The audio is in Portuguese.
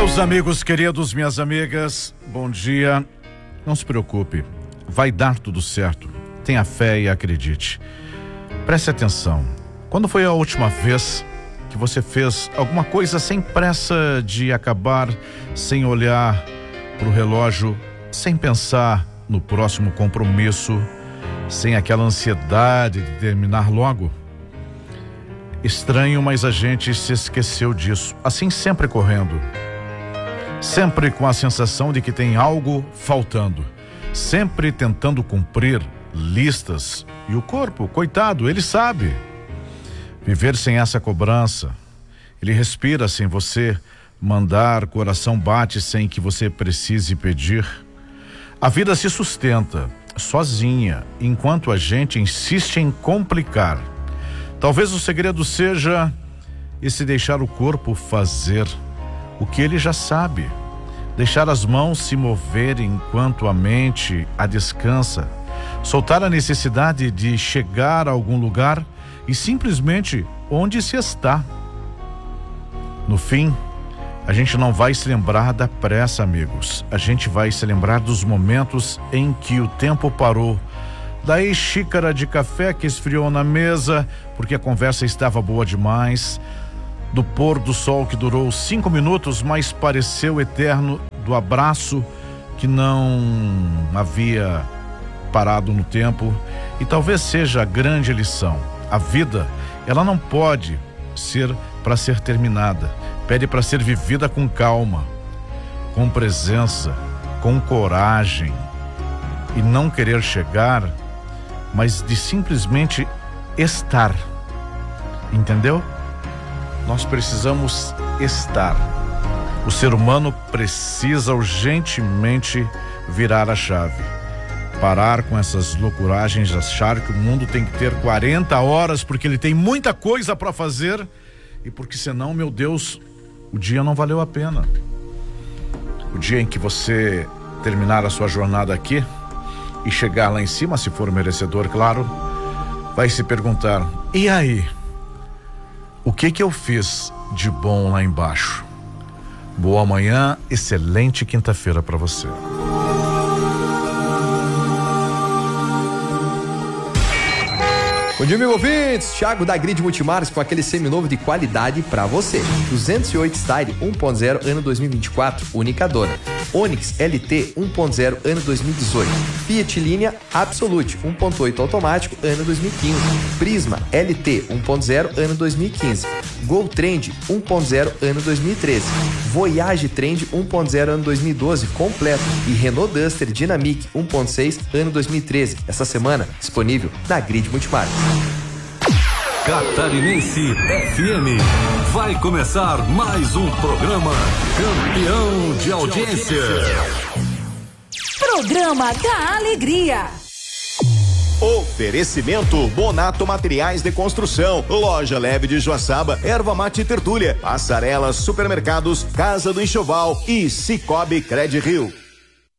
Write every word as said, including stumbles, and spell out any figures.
Meus amigos queridos, minhas amigas, bom dia. Não se preocupe, vai dar tudo certo. Tenha fé e acredite. Preste atenção. Quando foi a última vez que você fez alguma coisa sem pressa de acabar, sem olhar para o relógio, sem pensar no próximo compromisso, sem aquela ansiedade de terminar logo? Estranho, mas a gente se esqueceu disso. Assim, sempre correndo. Sempre com a sensação de que tem algo faltando. Sempre tentando cumprir listas. E o corpo, coitado, ele sabe. Viver sem essa cobrança. Ele respira sem você mandar, coração bate sem que você precise pedir. A vida se sustenta sozinha, enquanto a gente insiste em complicar. Talvez o segredo seja esse deixar o corpo fazer o que ele já sabe. Deixar as mãos se moverem enquanto a mente a descansa. Soltar a necessidade de chegar a algum lugar e simplesmente onde se está. No fim, a gente não vai se lembrar da pressa, amigos. A gente vai se lembrar dos momentos em que o tempo parou. Daí xícara de café que esfriou na mesa porque a conversa estava boa demais. Do pôr do sol que durou cinco minutos, mas pareceu eterno. Do abraço que não havia parado no tempo. E talvez seja a grande lição. A vida, ela não pode ser para ser terminada. Pede para ser vivida com calma, com presença, com coragem. E não querer chegar, mas de simplesmente estar. Entendeu? Nós precisamos estar. O ser humano precisa urgentemente virar a chave. Parar com essas loucuragens de achar que o mundo tem que ter quarenta horas porque ele tem muita coisa para fazer e porque senão, meu Deus, o dia não valeu a pena. O dia em que você terminar a sua jornada aqui e chegar lá em cima, se for merecedor, claro, vai se perguntar: e aí? O que que eu fiz de bom lá embaixo? Boa manhã, excelente quinta-feira para você. Bom dia, amigo ouvintes. Thiago da Grid Multimarcas com aquele seminovo de qualidade pra você. duzentos e oito Style um ponto zero ano dois mil e vinte e quatro, única dona. Onix L T um ponto zero ano dois mil e dezoito. Fiat Linea Absolute um ponto oito automático ano dois mil e quinze. Prisma L T um ponto zero ano dois mil e quinze. Gol Trend um ponto zero ano dois mil e treze. Voyage Trend um ponto zero ano dois mil e doze completo e Renault Duster Dynamic um ponto seis ano dois mil e treze. Essa semana disponível na Grid Multimarcas. Catarinense F M. Vai começar mais um programa campeão de audiência. Programa da Alegria. Oferecimento Bonato Materiais de Construção, Loja Leve de Joaçaba, Erva Mate Tertúlia, Passarelas, Supermercados, Casa do Enxoval e Cicobi Cred Rio.